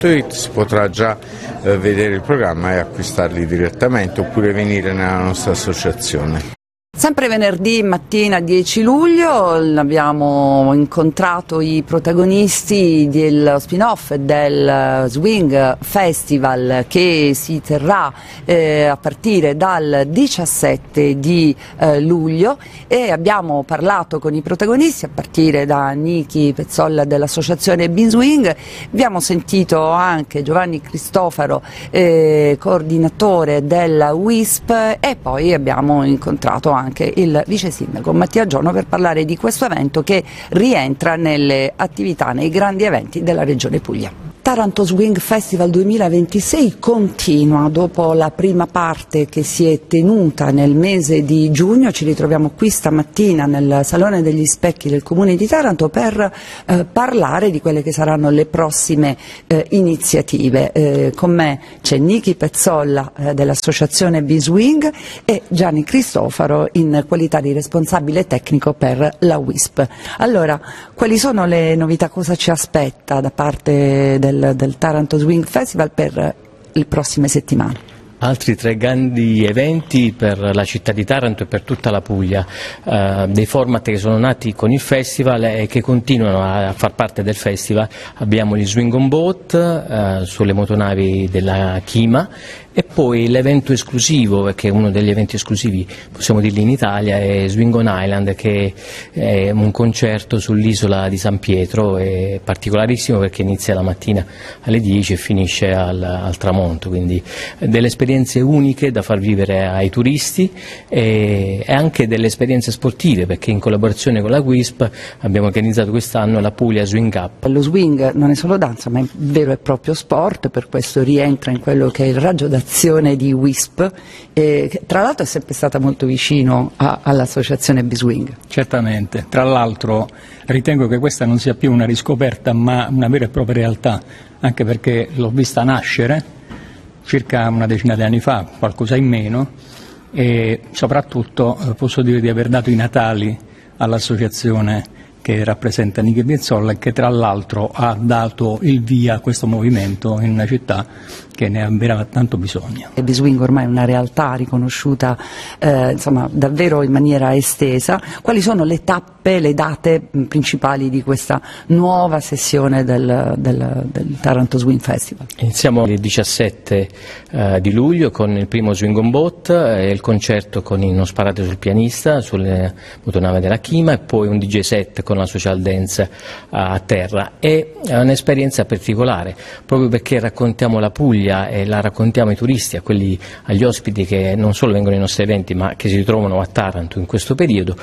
Si potrà già vedere il programma e acquistarli direttamente oppure venire nella nostra associazione. Sempre venerdì mattina 10 luglio abbiamo incontrato i protagonisti dello spin-off del Swing Festival che si terrà a partire dal 17 di luglio e abbiamo parlato con i protagonisti a partire da Niki Pezzolla dell'associazione Binswing. Abbiamo sentito anche Giovanni Cristofaro, coordinatore della WISP, e poi abbiamo incontrato anche il vice sindaco Mattia Giorno per parlare di questo evento che rientra nelle attività, nei grandi eventi della Regione Puglia. Taranto Swing Festival 2026 continua dopo la prima parte che si è tenuta nel mese di giugno. Ci ritroviamo qui stamattina nel Salone degli Specchi del Comune di Taranto per parlare di quelle che saranno le prossime iniziative. Con me c'è Niki Pezzolla dell'associazione Binswing e Gianni Cristofaro in qualità di responsabile tecnico per la WISP. Allora, quali sono le novità? Cosa ci aspetta da parte del Taranto Swing Festival per le prossime settimane? Altri 3 grandi eventi per la città di Taranto e per tutta la Puglia, dei format che sono nati con il festival e che continuano a far parte del festival. Abbiamo gli Swing on Boat sulle motonavi della Chima e poi l'evento esclusivo, che è uno degli eventi esclusivi, possiamo dirli in Italia, è Swing on Island, che è un concerto sull'isola di San Pietro, è particolarissimo perché inizia la mattina alle 10 e finisce al tramonto, quindi delle esperienze uniche da far vivere ai turisti e anche delle esperienze sportive, perché in collaborazione con la WISP abbiamo organizzato quest'anno la Puglia Swing Cup. Lo swing non è solo danza, ma è vero e proprio sport, per questo rientra in quello che è il raggio d'azione di WISP, che tra l'altro è sempre stata molto vicino all'associazione Binswing. Certamente, tra l'altro ritengo che questa non sia più una riscoperta ma una vera e propria realtà, anche perché l'ho vista nascere circa una decina di anni fa, qualcosa in meno, e soprattutto posso dire di aver dato i natali all'associazione che rappresenta Niki Pezzolla e che tra l'altro ha dato il via a questo movimento in una città che ne aveva tanto bisogno. Il Binswing ormai è una realtà riconosciuta insomma, davvero in maniera estesa. Quali sono le tappe, le date principali di questa nuova sessione del Taranto Swing Festival? Iniziamo il 17 di luglio con il primo Swing on Boat e il concerto con il Non sparate sul pianista sulle motonave della Chima e poi un DJ set con la social dance a terra. È un'esperienza particolare proprio perché raccontiamo la Puglia e la raccontiamo ai turisti, agli ospiti che non solo vengono ai nostri eventi ma che si ritrovano a Taranto in questo periodo.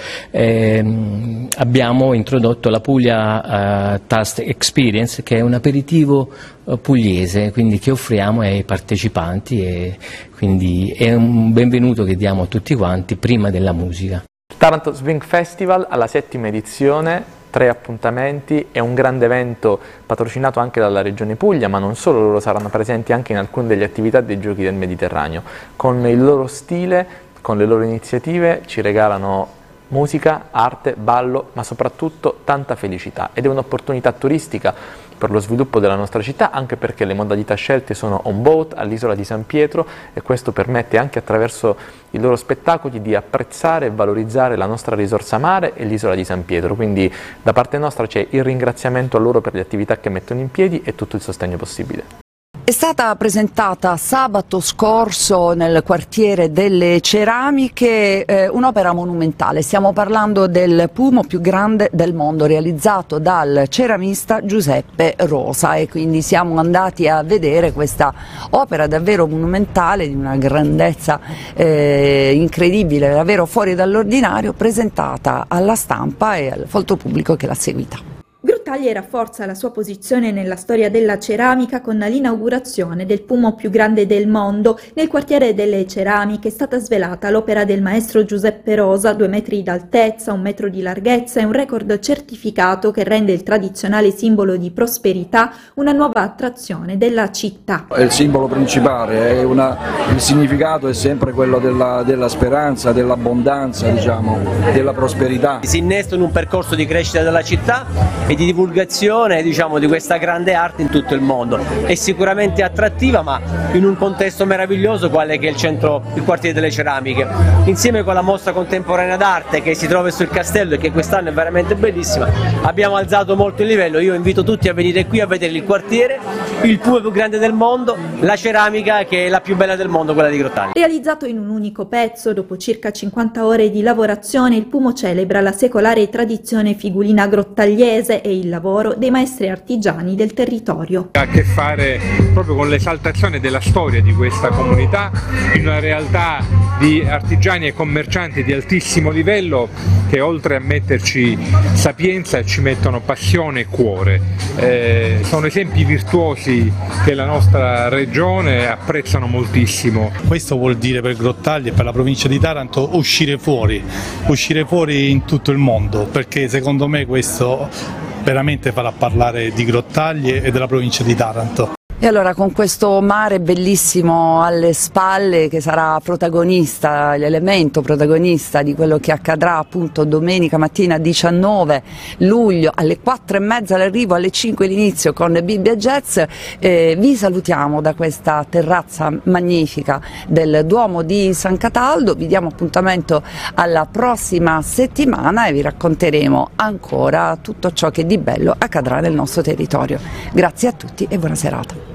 Abbiamo introdotto la Puglia Taste Experience, che è un aperitivo pugliese, quindi che offriamo ai partecipanti, e quindi è un benvenuto che diamo a tutti quanti prima della musica. Taranto Swing Festival alla 7ª edizione, 3 appuntamenti, è un grande evento patrocinato anche dalla Regione Puglia, ma non solo, loro saranno presenti anche in alcune delle attività dei Giochi del Mediterraneo. Con il loro stile, con le loro iniziative ci regalano musica, arte, ballo, ma soprattutto tanta felicità, ed è un'opportunità turistica per lo sviluppo della nostra città, anche perché le modalità scelte sono on boat all'isola di San Pietro, e questo permette anche attraverso i loro spettacoli di apprezzare e valorizzare la nostra risorsa mare e l'isola di San Pietro. Quindi da parte nostra c'è il ringraziamento a loro per le attività che mettono in piedi e tutto il sostegno possibile. È stata presentata sabato scorso nel quartiere delle Ceramiche un'opera monumentale. Stiamo parlando del Pumo più grande del mondo, realizzato dal ceramista Giuseppe Rosa, e quindi siamo andati a vedere questa opera davvero monumentale, di una grandezza incredibile, davvero fuori dall'ordinario, presentata alla stampa e al folto pubblico che l'ha seguita. Grottaglie rafforza la sua posizione nella storia della ceramica con l'inaugurazione del Pumo più grande del mondo. Nel quartiere delle Ceramiche è stata svelata l'opera del maestro Giuseppe Rosa, 2 metri d'altezza, 1 metro di larghezza e un record certificato che rende il tradizionale simbolo di prosperità una nuova attrazione della città. È il simbolo principale, il significato è sempre quello della speranza, dell'abbondanza, diciamo, della prosperità. Si innesta in un percorso di crescita della città e di divulgazione, diciamo, di questa grande arte in tutto il mondo. È sicuramente attrattiva, ma in un contesto meraviglioso quale che è il quartiere delle ceramiche, insieme con la mostra contemporanea d'arte che si trova sul castello e che quest'anno è veramente bellissima. Abbiamo alzato molto il livello. Io invito tutti a venire qui a vedere il quartiere, il pumo più grande del mondo, la ceramica che è la più bella del mondo, quella di Grottaglie. Realizzato in un unico pezzo, dopo circa 50 ore di lavorazione, il Pumo celebra la secolare tradizione figulina grottagliese e il lavoro dei maestri artigiani del territorio. Ha a che fare proprio con l'esaltazione della storia di questa comunità in una realtà di artigiani e commercianti di altissimo livello che oltre a metterci sapienza ci mettono passione e cuore. Sono esempi virtuosi che la nostra regione apprezzano moltissimo. Questo vuol dire per Grottaglie e per la provincia di Taranto uscire fuori in tutto il mondo, perché secondo me questo veramente farà parlare di Grottaglie e della provincia di Taranto. E allora con questo mare bellissimo alle spalle che sarà protagonista, l'elemento protagonista di quello che accadrà appunto domenica mattina 19 luglio alle 4:30 l'arrivo, alle 5 l'inizio con Bibbia Jazz, vi salutiamo da questa terrazza magnifica del Duomo di San Cataldo, vi diamo appuntamento alla prossima settimana e vi racconteremo ancora tutto ciò che di bello accadrà nel nostro territorio. Grazie a tutti e buona serata.